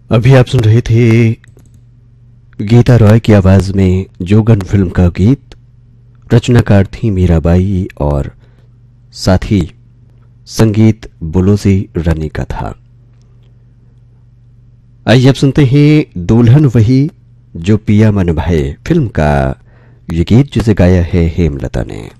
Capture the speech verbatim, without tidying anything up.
अभी आप सुन रहे थे गीता रॉय की आवाज में जोगन फिल्म का गीत। रचनाकार थी मीराबाई और साथ ही संगीत बुलोजी रानी का था। आइए अब सुनते हैं दुल्हन वही जो पिया मन भाए फिल्म का ये गीत, जिसे गाया है हेमलता ने।